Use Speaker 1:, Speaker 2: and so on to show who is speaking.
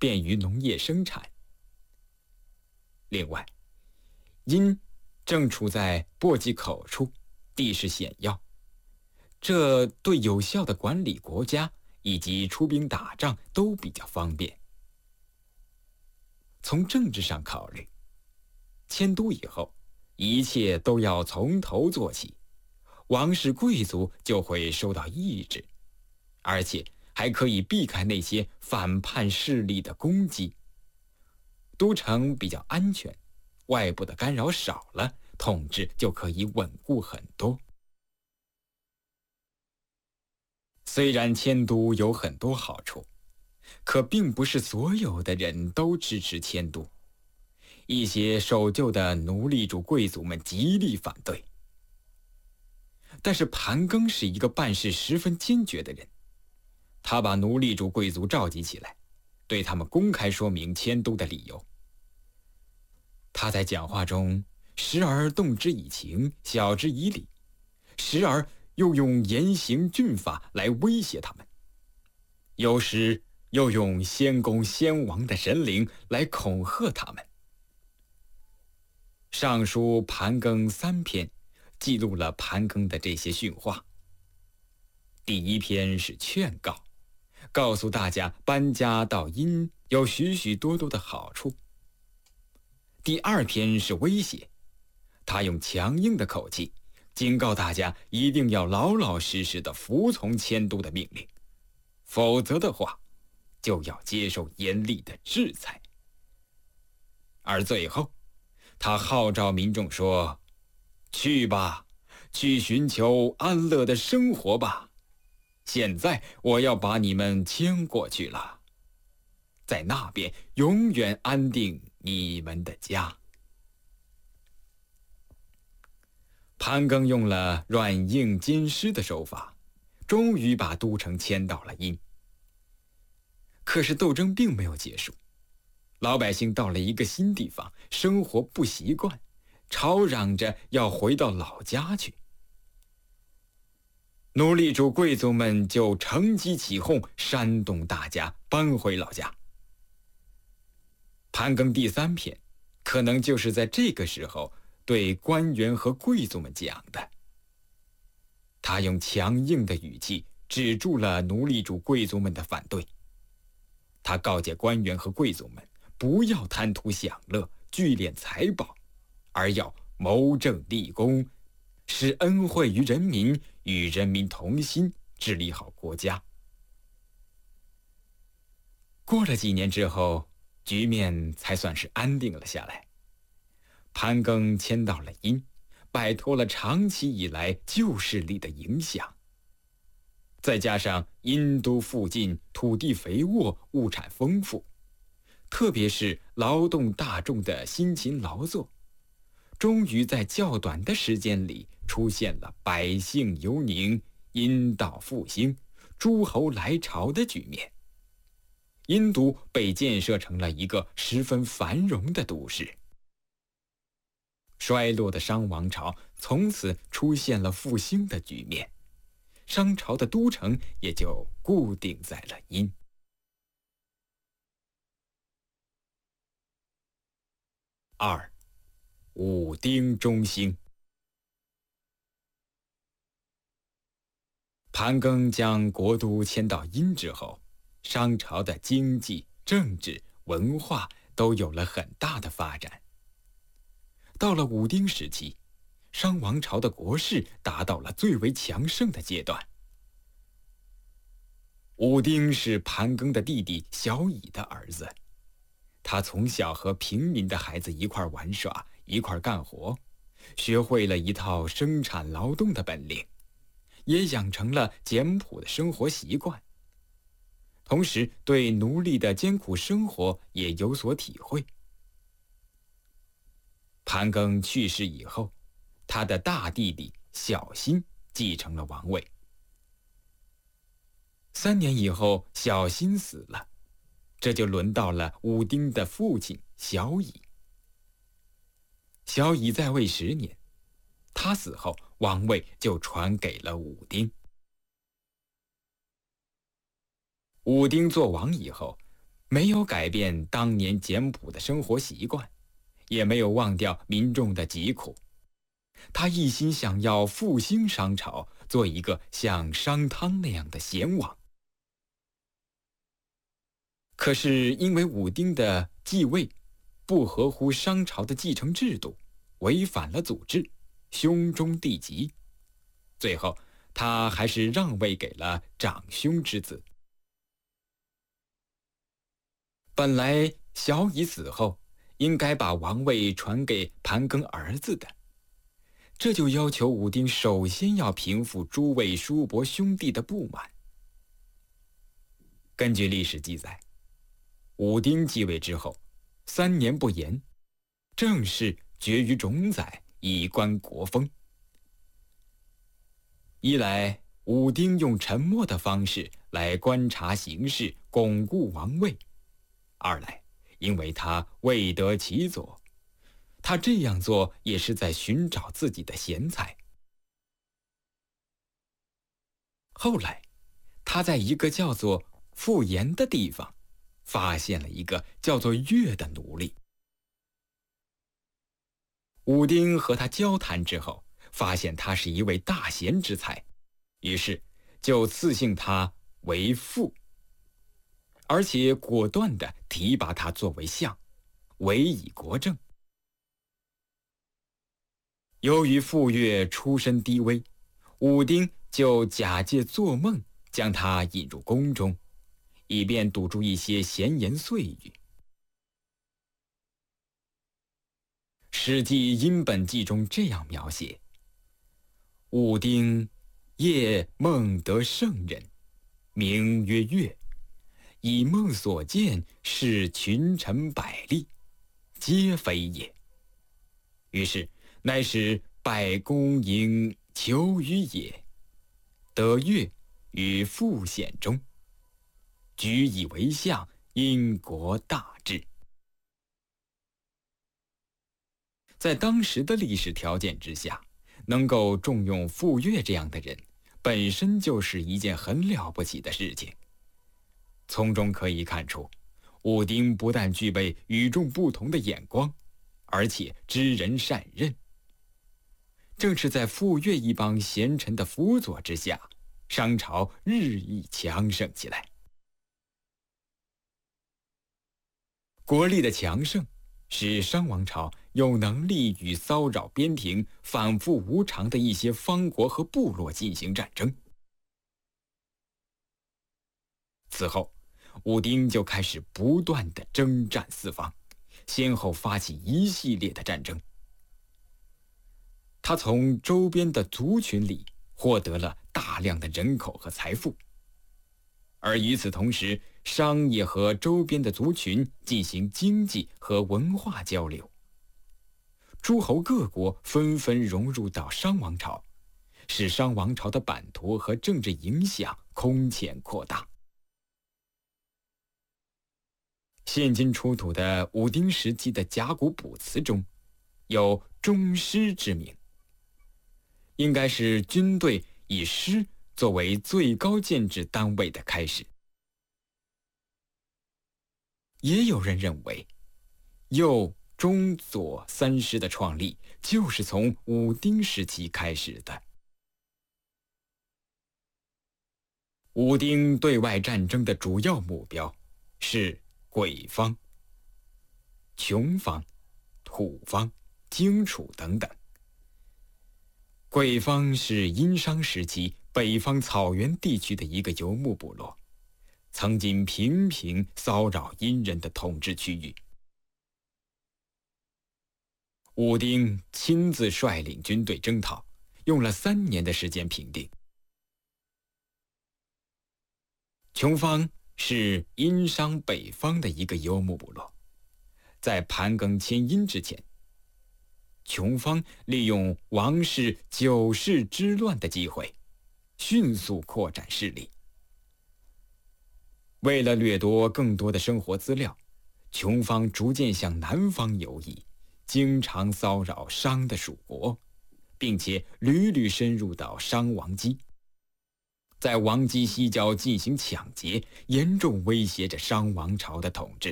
Speaker 1: 便于农业生产。另外，殷正处在簸箕口处，地势险要，这对有效的管理国家以及出兵打仗都比较方便。从政治上考虑，迁都以后，一切都要从头做起，王室贵族就会受到抑制，而且还可以避开那些反叛势力的攻击。都城比较安全，外部的干扰少了，统治就可以稳固很多。虽然迁都有很多好处，可并不是所有的人都支持迁都。一些守旧的奴隶主贵族们极力反对。但是盘庚是一个办事十分坚决的人，他把奴隶主贵族召集起来，对他们公开说明迁都的理由。他在讲话中时而动之以情，晓之以理，时而又用严刑峻法来威胁他们，有时又用先公先王的神灵来恐吓他们。上书盘庚3篇记录了盘庚的这些训话。第1篇是劝告，告诉大家搬家到殷有许许多多的好处。第2篇是威胁，他用强硬的口气警告大家一定要老老实实地服从迁都的命令，否则的话就要接受严厉的制裁。而最后他号召民众说：去吧，去寻求安乐的生活吧，现在我要把你们迁过去了，在那边永远安定你们的家。盘庚用了软硬兼施的手法，终于把都城迁到了殷。可是斗争并没有结束，老百姓到了一个新地方，生活不习惯，吵嚷着要回到老家去。奴隶主贵族们就乘机起哄，煽动大家搬回老家。盘庚第3篇可能就是在这个时候对官员和贵族们讲的。他用强硬的语气止住了奴隶主贵族们的反对。他告诫官员和贵族们不要贪图享乐，聚敛财宝，而要谋政立功，使恩惠于人民，与人民同心，治理好国家。过了几年之后，局面才算是安定了下来。盘庚迁到了殷，摆脱了长期以来旧势力的影响。再加上殷都附近土地肥沃，物产丰富，特别是劳动大众的辛勤劳作，终于在较短的时间里出现了百姓游宁、殷道复兴、诸侯来朝的局面。殷都被建设成了一个十分繁荣的都市。衰落的商王朝从此出现了复兴的局面，商朝的都城也就固定在了殷。2. 武丁中兴。盘庚将国都迁到殷之后，商朝的经济、政治、文化都有了很大的发展。到了武丁时期，商王朝的国势达到了最为强盛的阶段。武丁是盘庚的弟弟小乙的儿子，他从小和平民的孩子一块玩耍，一块干活，学会了一套生产劳动的本领，也养成了简朴的生活习惯。同时对奴隶的艰苦生活也有所体会。盘庚去世以后，他的大弟弟小辛继承了王位。3年以后，小辛死了，这就轮到了武丁的父亲小乙。小乙在位10年，他死后，王位就传给了武丁。武丁做王以后， 没有改变当年简朴的生活习惯，也没有忘掉民众的疾苦。他一心想要复兴商朝，做一个像商汤那样的贤王。可是因为武丁的继位不合乎商朝的继承制度，违反了祖制，兄终弟及，最后他还是让位给了长兄之子。本来小乙死后应该把王位传给盘庚儿子的，这就要求武丁首先要平复诸位叔伯兄弟的不满。根据历史记载，武丁继位之后3年不言，正式绝于冢宰，以观国风。一来，武丁用沉默的方式来观察形势，巩固王位；二来，因为他未得其所，他这样做也是在寻找自己的贤才。后来，他在一个叫做傅岩的地方发现了一个叫做乐的奴隶。武丁和他交谈之后，发现他是一位大贤之才，于是就赐姓他为傅，而且果断地提拔他作为相，委以国政。由于傅说出身低微，武丁就假借做梦将他引入宫中，以便堵住一些闲言碎语。《史记·殷本纪》中这样描写：武丁夜梦得圣人，名曰乐，以梦所见，是群臣百例，皆非也。于是乃使拜公营求于也，得乐于傅显中，举以为相，因国大治。在当时的历史条件之下，能够重用傅说这样的人，本身就是一件很了不起的事情。从中可以看出，武丁不但具备与众不同的眼光，而且知人善任。正是在傅说一帮贤臣的辅佐之下，商朝日益强盛起来。国力的强盛使商王朝有能力与骚扰边庭、反复无常的一些方国和部落进行战争。此后，武丁就开始不断的征战四方，先后发起一系列的战争。他从周边的族群里获得了大量的人口和财富，而与此同时，商也和周边的族群进行经济和文化交流。诸侯各国纷纷融入到商王朝，使商王朝的版图和政治影响空前扩大。现今出土的武丁时期的甲骨卜辞中，有中师之名，应该是军队以师作为最高建制单位的开始。也有人认为，右、中、左三师的创立就是从武丁时期开始的。武丁对外战争的主要目标是鬼方、穷方、土方、荆楚等等。鬼方是殷商时期北方草原地区的一个游牧部落，曾经频频骚扰殷人的统治区域。武丁亲自率领军队征讨，用了3年的时间平定。穷方是殷商北方的一个游牧部落，在盘庚迁殷之前，穷方利用王室9世之乱的机会，迅速扩展势力。为了掠夺更多的生活资料，穷方逐渐向南方游移，经常骚扰商的属国，并且屡屡深入到商王畿。 在王畿西郊进行抢劫，严重威胁着商王朝的统治。